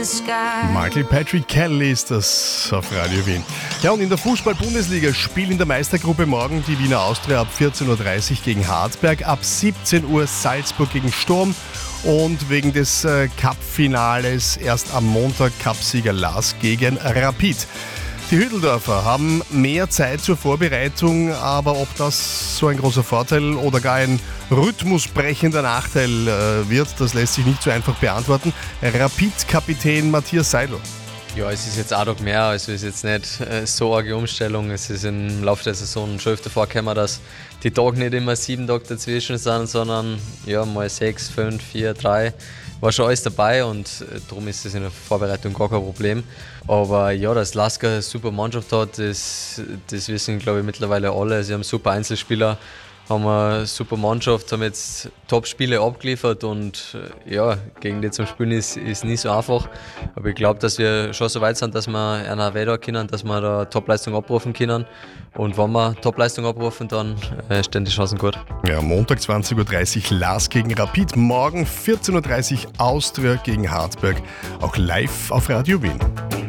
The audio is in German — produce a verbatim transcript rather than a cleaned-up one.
Michael Patrick Kelly ist das auf Radio Wien. Ja, und in der Fußball-Bundesliga spielen in der Meistergruppe morgen die Wiener Austria ab vierzehn Uhr dreißig gegen Harzberg, ab siebzehn Uhr Salzburg gegen Sturm und wegen des äh, Cup-Finales erst am Montag Cupsieger Lask gegen Rapid. Die Hütteldorfer haben mehr Zeit zur Vorbereitung, aber ob das so ein großer Vorteil oder gar ein rhythmusbrechender Nachteil äh, wird, das lässt sich nicht so einfach beantworten. Rapid-Kapitän Matthias Seidel. Ja, es ist jetzt auch noch mehr, also es ist jetzt nicht äh, so eine Umstellung. Es ist im Laufe der Saison schon öfter vorgekommen, dass die Tage nicht immer sieben Tage dazwischen sind, sondern ja, mal sechs, fünf, vier, drei. War schon alles dabei und äh, darum ist es in der Vorbereitung gar kein Problem. Aber ja, dass Lask eine super Mannschaft hat, das, das wissen, glaube ich, mittlerweile alle. Sie haben super Einzelspieler, haben eine super Mannschaft, haben jetzt Top-Spiele abgeliefert und äh, ja, gegen die zum Spielen ist, ist nicht so einfach. Aber ich glaube, dass wir schon so weit sind, dass wir einer weiter können, dass wir da Top-Leistung abrufen können. Und wenn wir Top-Leistung abrufen, dann äh, stehen die Chancen gut. Ja, Montag zwanzig Uhr dreißig Lask gegen Rapid, morgen vierzehn Uhr dreißig Austria gegen Harzberg, auch live auf Radio Wien.